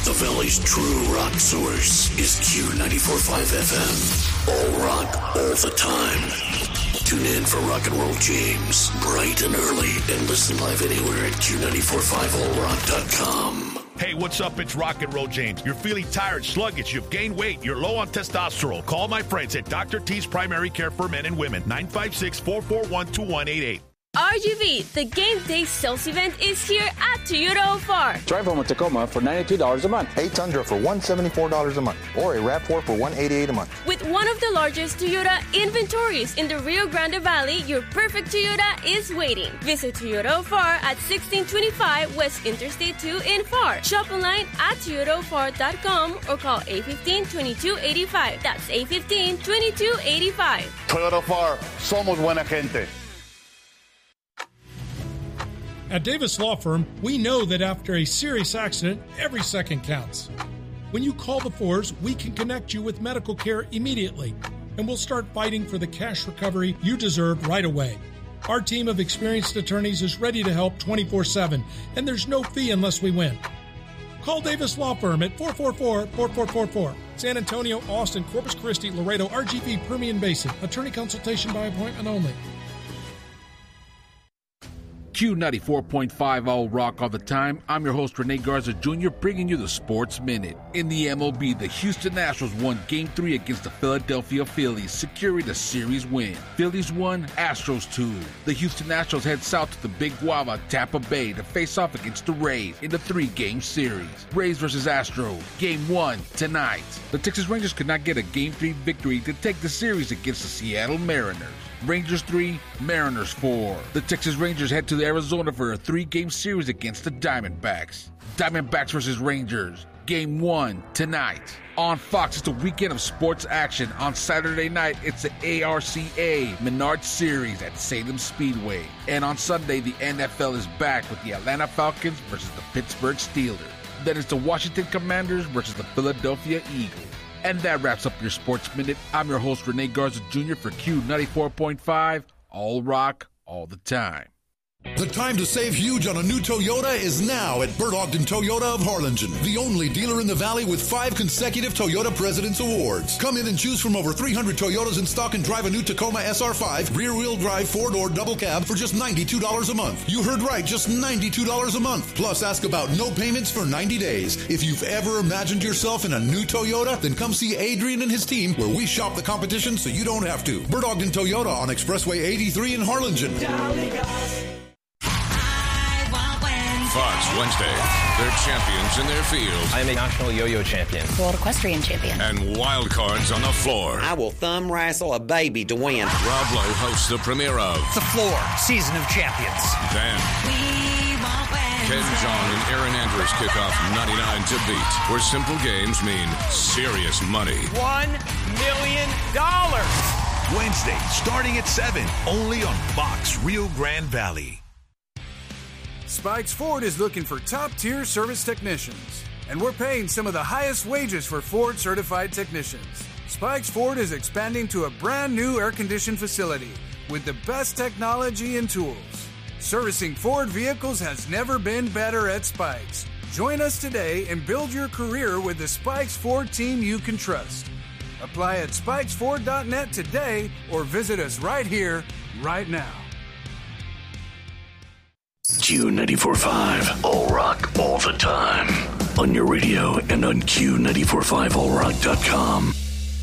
The Valley's true rock source is Q94.5 FM. All rock, all the time. Tune in for Rock and Roll James, bright and early, and listen live anywhere at Q945allrock.com. Hey, what's up? It's Rock and Roll James. You're feeling tired, sluggish, you've gained weight, you're low on testosterone. Call my friends at Dr. T's Primary Care for Men and Women, 956-441-2188. RGV, the game day sales event is here at Toyota Far. Drive home a Tacoma for $92 a month. A Tundra for $174 a month. Or a RAV4 for $188 a month. With one of the largest Toyota inventories in the Rio Grande Valley, your perfect Toyota is waiting. Visit Toyota Far at 1625 West Interstate 2 in Far. Shop online at toyotafar.com or call 815-2285. That's 815-2285. Toyota Far, somos buena gente. At Davis Law Firm, we know that after a serious accident, every second counts. When you call the Fours, we can connect you with medical care immediately, and we'll start fighting for the cash recovery you deserve right away. Our team of experienced attorneys is ready to help 24/7, and there's no fee unless we win. Call Davis Law Firm at 444-4444. San Antonio, Austin, Corpus Christi, Laredo, RGV, Permian Basin. Attorney consultation by appointment only. Q94.5 All Rock All the Time. I'm your host, Rene Garza Jr., bringing you the Sports Minute. In the MLB, the Houston Astros won Game 3 against the Philadelphia Phillies, securing a series win. Phillies 1, Astros 2. The Houston Astros head south to the Big Guava, Tampa Bay, to face off against the Rays in the 3-game series. Rays versus Astros, Game 1 tonight. The Texas Rangers could not get a Game 3 victory to take the series against the Seattle Mariners. Rangers 3, Mariners 4. The Texas Rangers head to Arizona for a 3-game series against the Diamondbacks. Diamondbacks versus Rangers, Game 1 tonight. On Fox, it's a weekend of sports action. On Saturday night, it's the ARCA Menard Series at Salem Speedway. And on Sunday, the NFL is back with the Atlanta Falcons versus the Pittsburgh Steelers. Then it's the Washington Commanders versus the Philadelphia Eagles. And that wraps up your Sports Minute. I'm your host, Rene Garza Jr. for Q94.5, All Rock, All the Time. The time to save huge on a new Toyota is now at Bert Ogden Toyota of Harlingen, the only dealer in the valley with 5 consecutive Toyota President's Awards. Come in and choose from over 300 Toyotas in stock and drive a new Tacoma SR5 rear-wheel drive 4-door double cab for just $92 a month. You heard right, just $92 a month. Plus, ask about no payments for 90 days. If you've ever imagined yourself in a new Toyota, then come see Adrian and his team where we shop the competition so you don't have to. Bert Ogden Toyota on Expressway 83 in Harlingen. Fox Wednesday. They're champions in their field. I am a national yo-yo champion. World equestrian champion. And wild cards on the floor. I will thumb wrestle a baby to win. Rob Lowe hosts the premiere of The Floor, Season of Champions. Then Ken Jeong and Aaron Andrews kick off 99 to Beat, where simple games mean serious money. $1 million. Wednesday, starting at 7, only on Fox Rio Grande Valley. Spikes Ford is looking for top-tier service technicians, and we're paying some of the highest wages for Ford-certified technicians. Spikes Ford is expanding to a brand-new air-conditioned facility with the best technology and tools. Servicing Ford vehicles has never been better at Spikes. Join us today and build your career with the Spikes Ford team you can trust. Apply at spikesford.net today or visit us right here, right now. Q94.5, All Rock, all the time. On your radio and on Q945allrock.com.